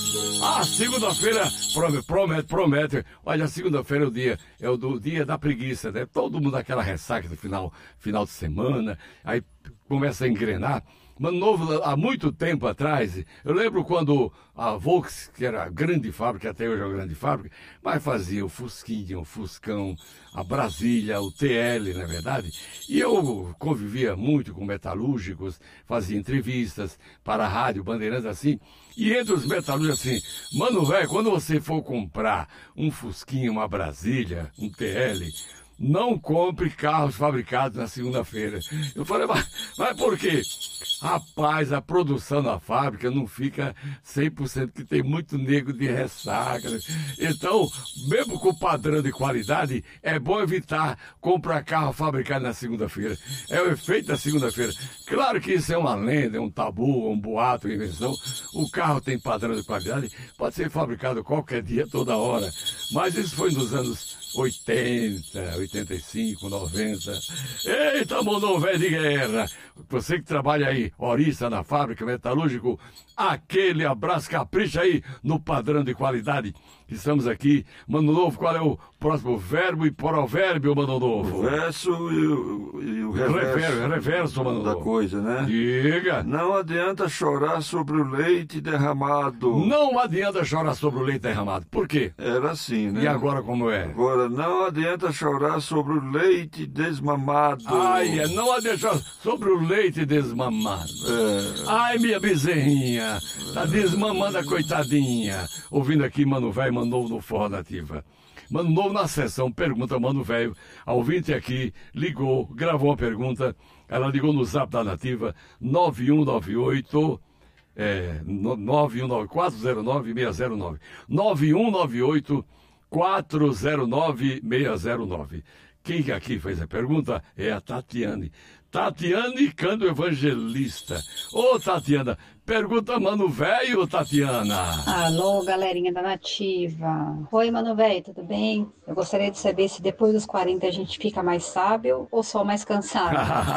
Ah, segunda-feira promete. Olha, a segunda-feira é o dia da preguiça, né? Todo mundo aquela ressaca do final de semana, aí começa a engrenar. Mano Novo, há muito tempo atrás, eu lembro quando a Volks, que era a grande fábrica, até hoje é uma grande fábrica, mas fazia o Fusquinha, o Fuscão, a Brasília, o TL, na verdade. E eu convivia muito com metalúrgicos, fazia entrevistas para a rádio, Bandeirantes, assim. E entre os metalúrgicos, assim, mano, velho, quando você for comprar um Fusquinha, uma Brasília, um TL, não compre carros fabricados na segunda-feira. Eu falei, mas por quê? Rapaz, a produção na fábrica não fica 100%, que tem muito nego de ressaca. Então, mesmo com padrão de qualidade, é bom evitar comprar carro fabricado na segunda-feira. É o efeito da segunda-feira. Claro que isso é uma lenda, é um tabu, um boato, uma invenção. O carro tem padrão de qualidade, pode ser fabricado qualquer dia, toda hora. Mas isso foi nos anos 80, 85, 90. Eita, mano velho de guerra! Você que trabalha aí, horista na fábrica, metalúrgico, aquele abraço, capricha aí no padrão de qualidade. Estamos aqui. Mano Novo, qual é o próximo verbo e provérbio, Mano Novo? O verso e o reverso, Mano da Novo. coisa, né? Diga. Não adianta chorar sobre o leite derramado. Não adianta chorar sobre o leite derramado. Por quê? Era assim, né? E agora como é? Agora, não adianta chorar sobre o leite desmamado. Ai, não adianta chorar sobre o leite desmamado. Ai, minha bezerrinha, tá desmamando a coitadinha. Ouvindo aqui, Mano Velho, Mano Novo no Forró Nativa. Mano Novo na sessão, pergunta Mano Velho. A ouvinte aqui ligou, gravou uma pergunta. Ela ligou no zap da Nativa, 9198... 409-609. 9198-409-609. Quem aqui fez a pergunta é a Tatiane. Tatiane Cando Evangelista. Ô, Tatiana, pergunta Mano Velho, Tatiana. Alô, galerinha da Nativa. Oi, Mano Velho, tudo bem? Eu gostaria de saber se depois dos 40 a gente fica mais sábio ou só mais cansado.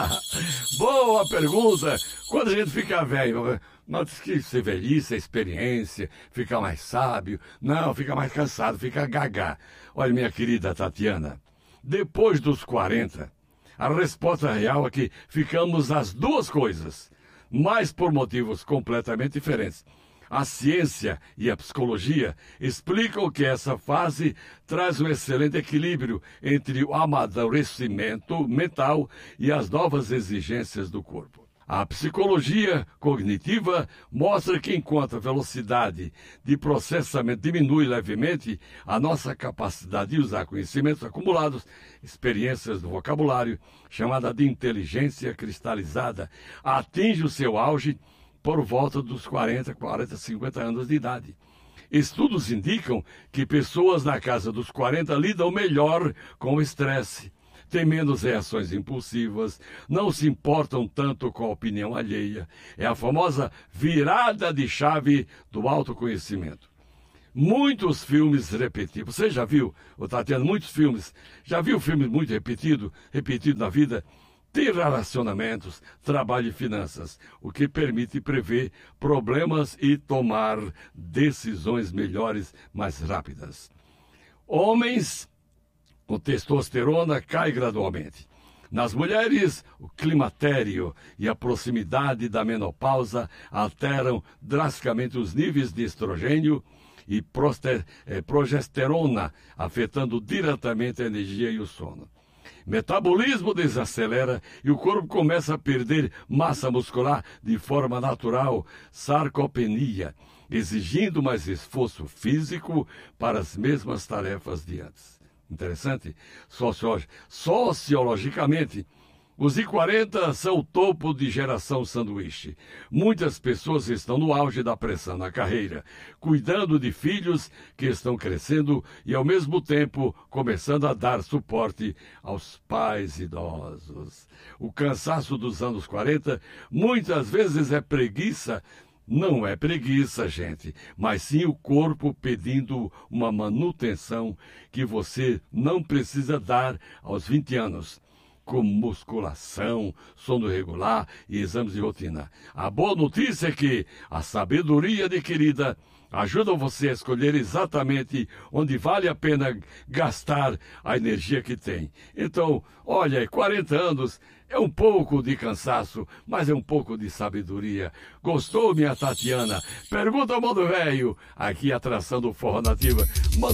Boa pergunta. Quando a gente fica velho, não diz que ser velhice, é experiência, fica mais sábio. Não, fica mais cansado, fica gagá. Olha, minha querida Tatiana, depois dos 40, a resposta real é que ficamos as duas coisas, mas por motivos completamente diferentes. A ciência e a psicologia explicam que essa fase traz um excelente equilíbrio entre o amadurecimento mental e as novas exigências do corpo. A psicologia cognitiva mostra que enquanto a velocidade de processamento diminui levemente, a nossa capacidade de usar conhecimentos acumulados, experiências do vocabulário, chamada de inteligência cristalizada, atinge o seu auge por volta dos 40, 50 anos de idade. Estudos indicam que pessoas na casa dos 40 lidam melhor com o estresse, têm menos reações impulsivas, não se importam tanto com a opinião alheia. É a famosa virada de chave do autoconhecimento. Muitos filmes repetidos. Você já viu, Tatiana, muitos filmes? Já viu filme muito repetido na vida? Tem relacionamentos, trabalho e finanças, o que permite prever problemas e tomar decisões melhores, mais rápidas. Homens, com testosterona cai gradualmente. Nas mulheres, o climatério e a proximidade da menopausa alteram drasticamente os níveis de estrogênio e progesterona, afetando diretamente a energia e o sono. Metabolismo desacelera e o corpo começa a perder massa muscular de forma natural, sarcopenia, exigindo mais esforço físico para as mesmas tarefas de antes. Interessante? Sociologicamente, os I-40 são o topo de geração sanduíche. Muitas pessoas estão no auge da pressão na carreira, cuidando de filhos que estão crescendo e, ao mesmo tempo, começando a dar suporte aos pais idosos. O cansaço dos anos 40 muitas vezes é preguiça. Não é preguiça, gente, mas sim o corpo pedindo uma manutenção que você não precisa dar aos 20 anos. com musculação, sono regular e exames de rotina. A boa notícia é que a sabedoria adquirida ajuda você a escolher exatamente onde vale a pena gastar a energia que tem. Então, olha, 40 anos é um pouco de cansaço, mas é um pouco de sabedoria. Gostou, minha Tatiana? Pergunta ao Modo Velho, aqui atração do Forró Nativa.